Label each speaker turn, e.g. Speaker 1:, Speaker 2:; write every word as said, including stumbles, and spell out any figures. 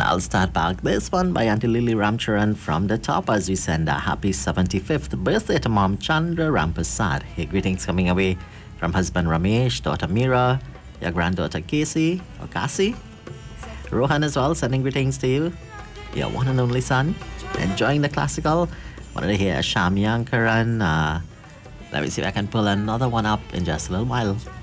Speaker 1: I'll start back this one by Auntie Lily Ramcharan from the top as we send a happy seventy-fifth birthday to Mom Chandra Rampasad. Here, greetings coming away from husband Ramesh, daughter Mira, your granddaughter Casey, or Cassie. Rohan as well, sending greetings to you. Your one and only son. Enjoying the classical. Wanted to hear Sham Yankaran. Uh, let me see if I can pull another one up in just a little while.